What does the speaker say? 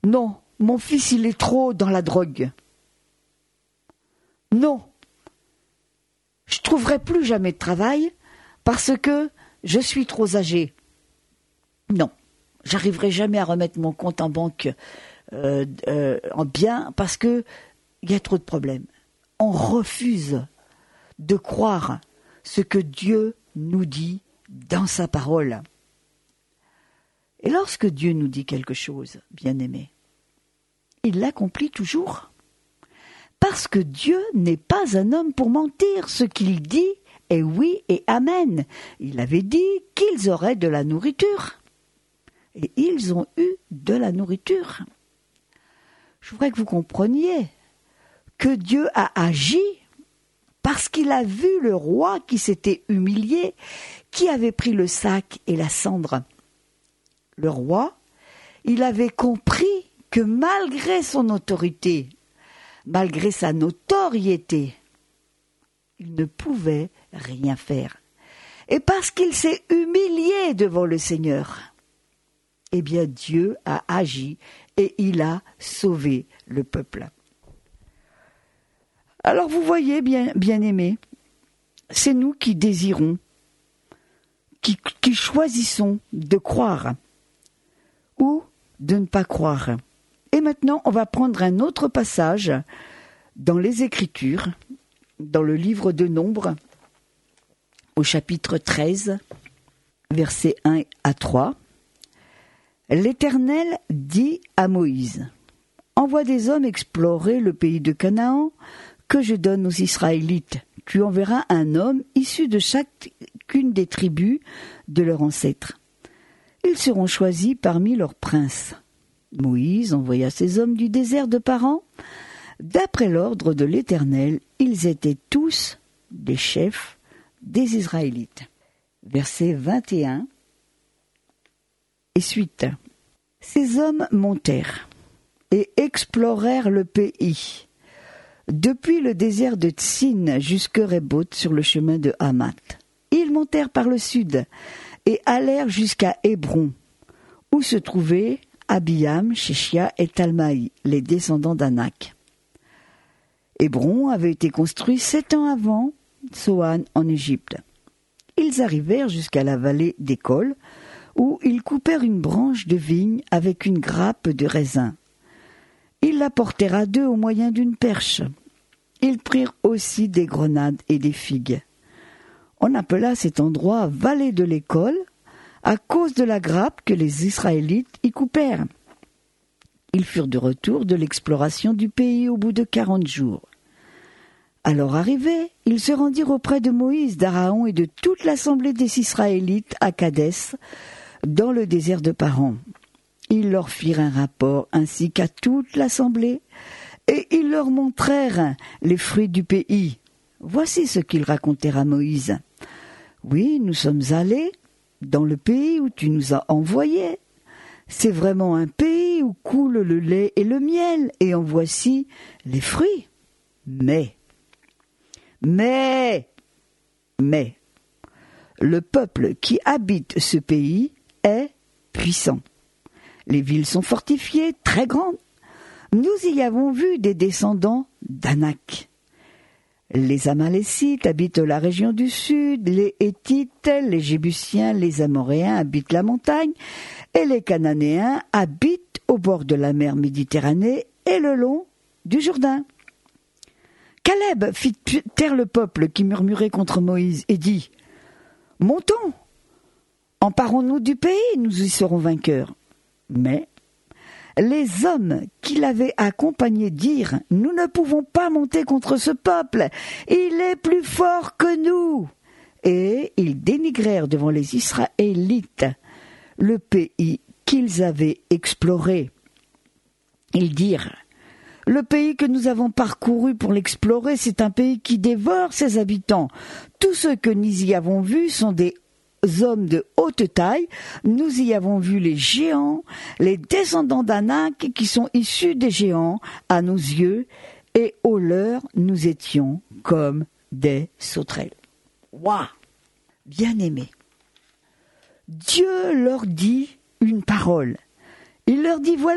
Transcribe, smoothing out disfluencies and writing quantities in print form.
Non, mon fils, il est trop dans la drogue. Non, je trouverai plus jamais de travail parce que je suis trop âgé. Non, j'arriverai jamais à remettre mon compte en banque en bien parce que il y a trop de problèmes. On refuse de croire ce que Dieu nous dit dans sa parole. Et lorsque Dieu nous dit quelque chose, bien-aimé, il l'accomplit toujours. Parce que Dieu n'est pas un homme pour mentir. Ce qu'il dit est oui et amen. Il avait dit qu'ils auraient de la nourriture. Et ils ont eu de la nourriture. Je voudrais que vous compreniez que Dieu a agi parce qu'il a vu le roi qui s'était humilié, qui avait pris le sac et la cendre. Le roi, il avait compris que malgré son autorité, malgré sa notoriété, il ne pouvait rien faire. Et parce qu'il s'est humilié devant le Seigneur, eh bien Dieu a agi et il a sauvé le peuple. Alors vous voyez, bien-aimés, c'est nous qui désirons, qui choisissons de croire ou de ne pas croire. Et maintenant, on va prendre un autre passage dans les Écritures, dans le livre de Nombres, au chapitre 13, versets 1 à 3. L'Éternel dit à Moïse, « Envoie des hommes explorer le pays de Canaan que je donne aux Israélites. Tu enverras un homme issu de chacune des tribus de leurs ancêtres. Ils seront choisis parmi leurs princes. » Moïse envoya ces hommes du désert de Paran. D'après l'ordre de l'Éternel, ils étaient tous des chefs des Israélites. Verset 21 et suite. Ces hommes montèrent et explorèrent le pays, depuis le désert de Tsin jusqu'à Rehoboth sur le chemin de Hamath. Ils montèrent par le sud et allèrent jusqu'à Hébron, où se trouvaient Abiam, Sheshia et Talmaï, les descendants d'Anak. Hébron avait été construit 7 ans avant Soan en Égypte. Ils arrivèrent jusqu'à la vallée d'École, où ils coupèrent une branche de vigne avec une grappe de raisin. Ils la portèrent à deux au moyen d'une perche. Ils prirent aussi des grenades et des figues. On appela cet endroit vallée de l'École, à cause de la grappe que les Israélites y coupèrent. Ils furent de retour de l'exploration du pays au bout de 40 jours. Alors arrivés, ils se rendirent auprès de Moïse, d'Aaron et de toute l'assemblée des Israélites à Kadès, dans le désert de Paran. Ils leur firent un rapport ainsi qu'à toute l'assemblée, et ils leur montrèrent les fruits du pays. Voici ce qu'ils racontèrent à Moïse. « Oui, nous sommes allés dans le pays où tu nous as envoyés. C'est vraiment un pays où coule le lait et le miel, et en voici les fruits. Mais, le peuple qui habite ce pays est puissant. Les villes sont fortifiées, très grandes. Nous y avons vu des descendants d'Anak. Les Amalécites habitent la région du sud, les Héthites, les Jébusiens, les Amoréens habitent la montagne, et les Cananéens habitent au bord de la mer Méditerranée et le long du Jourdain. Caleb fit taire le peuple qui murmurait contre Moïse et dit « Montons, emparons-nous du pays, nous y serons vainqueurs. » Mais les hommes qui l'avaient accompagné dirent « Nous ne pouvons pas monter contre ce peuple, il est plus fort que nous. » Et ils dénigrèrent devant les Israélites le pays qu'ils avaient exploré. Ils dirent « Le pays que nous avons parcouru pour l'explorer, c'est un pays qui dévore ses habitants. Tous ceux que nous y avons vus sont des hommes de haute taille. Nous y avons vu les géants, les descendants d'Anak qui sont issus des géants à nos yeux, et aux leurs nous étions comme des sauterelles. » Waouh! Bien-aimés, Dieu leur dit une parole. Il leur dit « Voilà